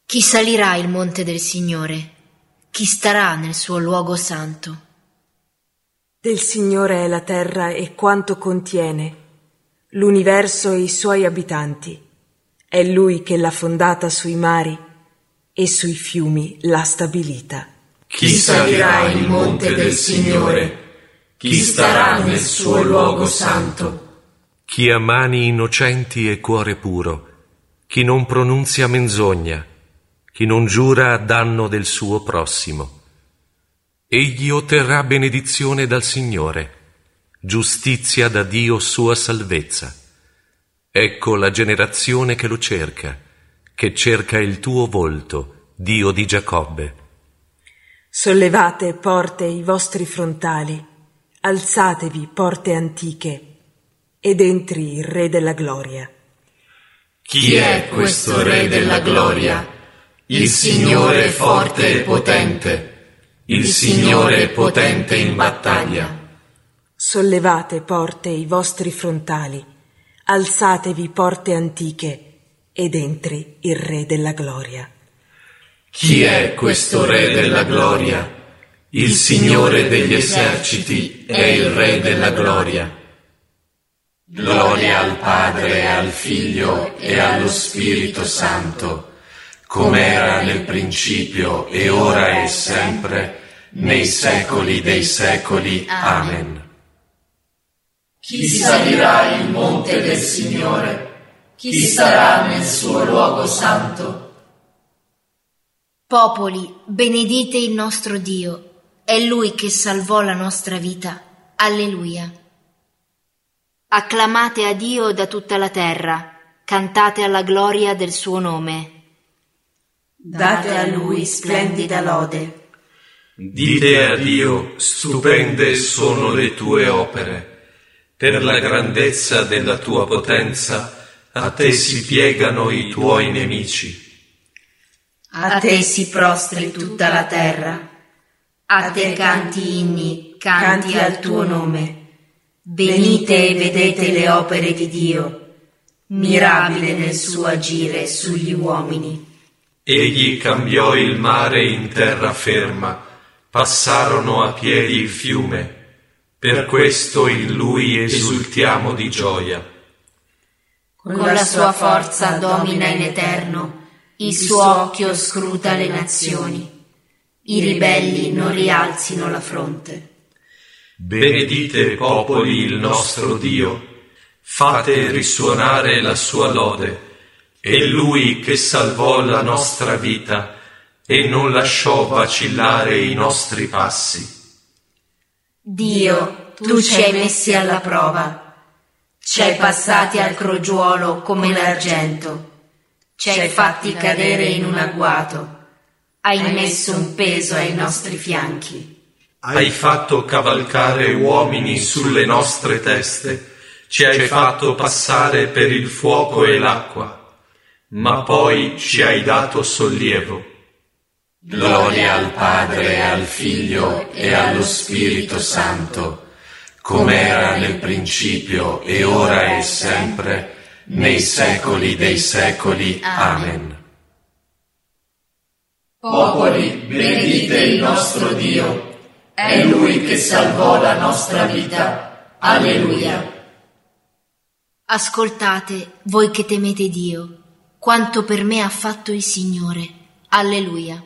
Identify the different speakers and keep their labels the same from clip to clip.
Speaker 1: Chi salirà il monte del Signore? Chi starà nel suo luogo santo?
Speaker 2: Del Signore è la terra e quanto contiene, l'universo e i suoi abitanti. È Lui che l'ha fondata sui mari e sui fiumi l'ha stabilita.
Speaker 3: Chi salirà il monte del Signore? Chi starà nel suo luogo santo?
Speaker 4: Chi ha mani innocenti e cuore puro, chi non pronunzia menzogna, chi non giura a danno del suo prossimo. Egli otterrà benedizione dal Signore, giustizia da Dio sua salvezza. Ecco la generazione che lo cerca, che cerca il tuo volto, Dio di Giacobbe.
Speaker 2: Sollevate, porte, i vostri frontali, alzatevi, porte antiche, ed entri il Re della Gloria.
Speaker 3: Chi è questo Re della Gloria? Il Signore forte e potente, il Signore potente in battaglia.
Speaker 2: Sollevate, porte, i vostri frontali, alzatevi, porte antiche, ed entri il Re della Gloria.
Speaker 3: Chi è questo Re della Gloria? Il Signore degli eserciti è il Re della Gloria. Gloria al Padre, e al Figlio e allo Spirito Santo, come era nel principio e ora e sempre, nei secoli dei secoli. Amen. Chi salirà il monte del Signore? Chi starà nel suo luogo santo?
Speaker 1: Popoli, benedite il nostro Dio, è Lui che salvò la nostra vita. Alleluia. Acclamate a Dio da tutta la terra, cantate alla gloria del suo nome.
Speaker 5: Date a Lui splendida lode.
Speaker 3: Dite a Dio, stupende sono le tue opere. Per la grandezza della tua potenza, a te si piegano i tuoi nemici.
Speaker 5: A te si prostri tutta la terra. A te canti inni, canti al tuo nome. Venite e vedete le opere di Dio, mirabile nel suo agire sugli uomini.
Speaker 3: Egli cambiò il mare in terraferma, passarono a piedi il fiume. Per questo in Lui esultiamo di gioia.
Speaker 5: Con la sua forza domina in eterno, il suo occhio scruta le nazioni. I ribelli non rialzino la fronte.
Speaker 3: Benedite, popoli, il nostro Dio, fate risuonare la sua lode. È Lui che salvò la nostra vita e non lasciò vacillare i nostri passi.
Speaker 5: Dio, tu ci hai messi alla prova, ci hai passati al crogiuolo come l'argento, ci hai fatti cadere in un agguato, hai messo un peso ai nostri fianchi.
Speaker 3: Hai fatto cavalcare uomini sulle nostre teste, ci hai fatto passare per il fuoco e l'acqua, ma poi ci hai dato sollievo. Gloria al Padre, e al Figlio e allo Spirito Santo, come era nel principio e ora e sempre, nei secoli dei secoli. Amen. Popoli, benedite il nostro Dio. È Lui che salvò la nostra vita. Alleluia.
Speaker 1: Ascoltate, voi che temete Dio, quanto per me ha fatto il Signore. Alleluia.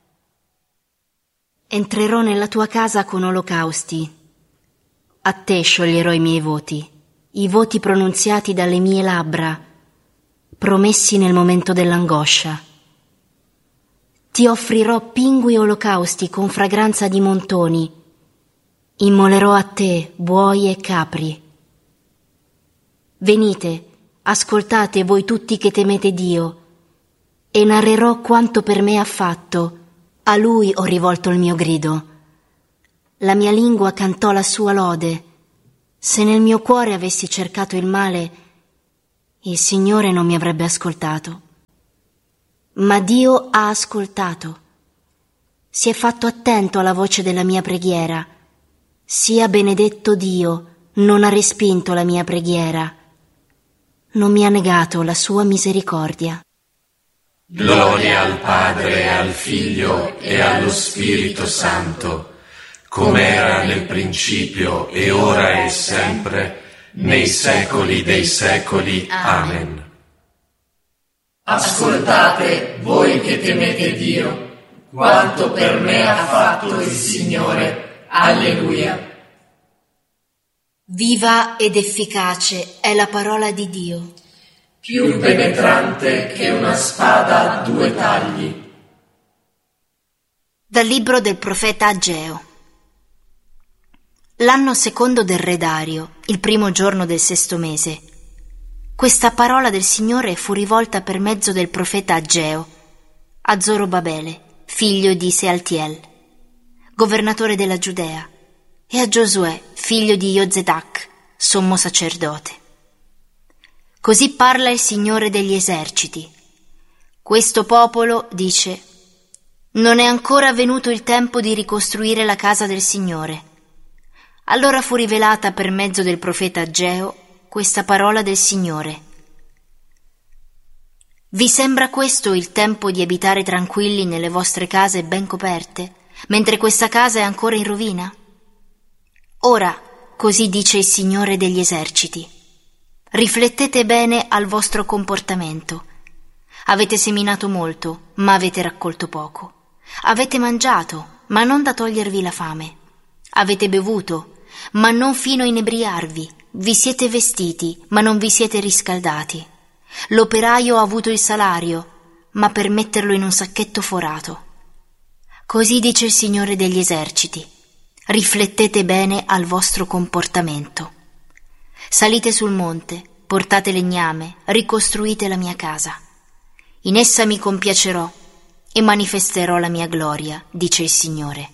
Speaker 1: Entrerò nella tua casa con olocausti. A te scioglierò i miei voti, i voti pronunziati dalle mie labbra, promessi nel momento dell'angoscia. Ti offrirò pingui olocausti con fragranza di montoni. Immolerò a te buoi e capri. Venite, ascoltate voi tutti che temete Dio, e narrerò quanto per me ha fatto. A Lui ho rivolto il mio grido. La mia lingua cantò la sua lode. Se nel mio cuore avessi cercato il male, il Signore non mi avrebbe ascoltato. Ma Dio ha ascoltato. Si è fatto attento alla voce della mia preghiera. Sia benedetto Dio, non ha respinto la mia preghiera. Non mi ha negato la sua misericordia.
Speaker 3: Gloria al Padre, e al Figlio e allo Spirito Santo, come era nel principio, e ora e sempre, nei secoli dei secoli. Amen.
Speaker 5: Ascoltate, voi che temete Dio, quanto per me ha fatto il Signore. Alleluia.
Speaker 1: Viva ed efficace è la parola di Dio,
Speaker 5: Più penetrante che una spada a 2 tagli.
Speaker 1: dal libro del profeta Ageo. L'anno secondo del re Dario, il primo giorno del 6° mese, questa parola del Signore fu rivolta per mezzo del profeta Ageo a Zorobabele, figlio di Sealtiel, governatore della Giudea, e a Giosuè, figlio di Jozedak, sommo sacerdote. Così parla il Signore degli eserciti. Questo popolo dice: non è ancora venuto il tempo di ricostruire la casa del Signore. Allora fu rivelata per mezzo del profeta Ageo questa parola del Signore. Vi sembra questo il tempo di abitare tranquilli nelle vostre case ben coperte, mentre questa casa è ancora in rovina? Ora, così dice il Signore degli eserciti: riflettete bene al vostro comportamento. Avete seminato molto, ma avete raccolto poco. Avete mangiato, ma non da togliervi la fame. Avete bevuto, ma non fino a inebriarvi. Vi siete vestiti, ma non vi siete riscaldati. L'operaio ha avuto il salario, ma per metterlo in un sacchetto forato. Così dice il Signore degli eserciti: riflettete bene al vostro comportamento. Salite sul monte, portate legname, ricostruite la mia casa. In essa mi compiacerò e manifesterò la mia gloria, dice il Signore.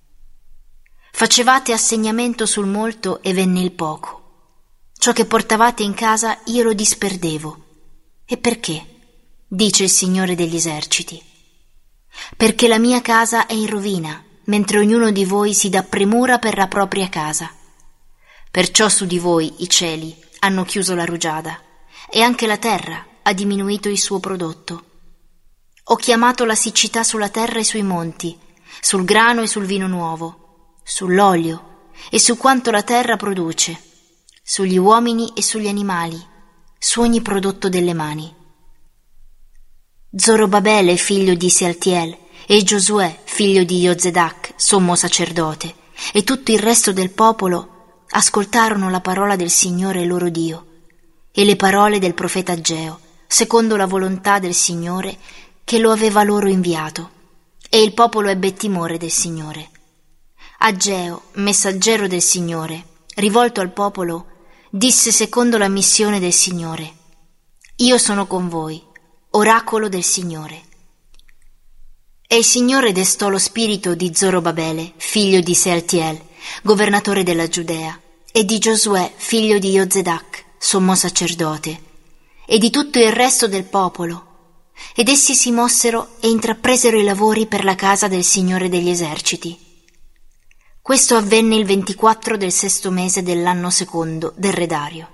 Speaker 1: Facevate assegnamento sul molto e venne il poco. Ciò che portavate in casa io lo disperdevo. E perché? Dice il Signore degli eserciti. Perché la mia casa è in rovina, mentre ognuno di voi si dà premura per la propria casa. Perciò su di voi i cieli hanno chiuso la rugiada, e anche la terra ha diminuito il suo prodotto. Ho chiamato la siccità sulla terra e sui monti, sul grano e sul vino nuovo, sull'olio e su quanto la terra produce, sugli uomini e sugli animali, su ogni prodotto delle mani. Zorobabele, figlio di Sealtiel, e Giosuè, figlio di Jozedak, sommo sacerdote, e tutto il resto del popolo ascoltarono la parola del Signore loro Dio e le parole del profeta Ageo, secondo la volontà del Signore che lo aveva loro inviato, e il popolo ebbe timore del Signore. Ageo, messaggero del Signore, rivolto al popolo, disse secondo la missione del Signore: io sono con voi, oracolo del Signore. E il Signore destò lo spirito di Zorobabele, figlio di Sealtiel, governatore della Giudea, e di Giosuè, figlio di Jozedak, sommo sacerdote, e di tutto il resto del popolo, ed essi si mossero e intrapresero i lavori per la casa del Signore degli eserciti. Questo avvenne il 24 del 6° mese dell'anno secondo del re Dario.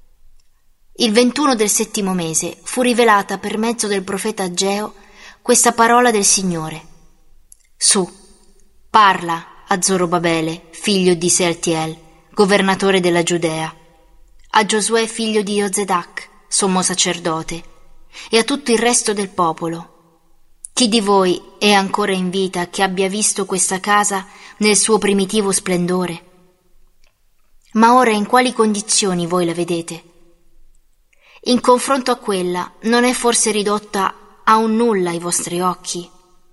Speaker 1: Il 21 del 7° mese fu rivelata per mezzo del profeta Ageo questa parola del Signore: su, parla a Zorobabele, figlio di Sealtiel, governatore della Giudea, a Giosuè, figlio di Jozedak, sommo sacerdote, e a tutto il resto del popolo. Chi di voi è ancora in vita che abbia visto questa casa nel suo primitivo splendore? Ma ora in quali condizioni voi la vedete? In confronto a quella, non è forse ridotta a un nulla ai vostri occhi?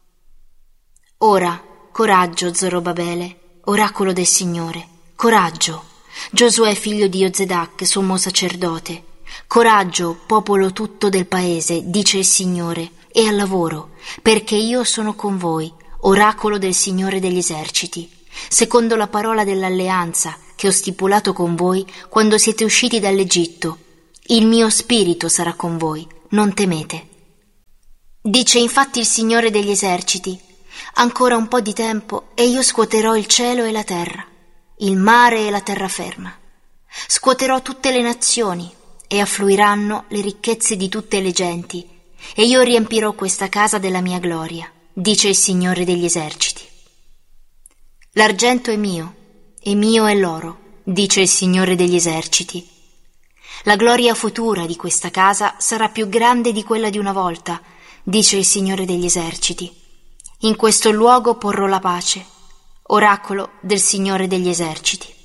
Speaker 1: Ora, coraggio, Zorobabele, oracolo del Signore, coraggio, Giosuè, figlio di Jozedak, sommo sacerdote, coraggio, popolo tutto del paese, dice il Signore, e al lavoro, perché io sono con voi, oracolo del Signore degli eserciti, secondo la parola dell'alleanza che ho stipulato con voi quando siete usciti dall'Egitto. Il mio spirito sarà con voi, non temete. Dice infatti il Signore degli eserciti: ancora un po' di tempo e io scuoterò il cielo e la terra, il mare e la terraferma. Scuoterò tutte le nazioni e affluiranno le ricchezze di tutte le genti, e io riempirò questa casa della mia gloria, dice il Signore degli eserciti. L'argento è mio, e mio è l'oro, dice il Signore degli eserciti. La gloria futura di questa casa sarà più grande di quella di una volta, dice il Signore degli eserciti. In questo luogo porrò la pace, oracolo del Signore degli eserciti.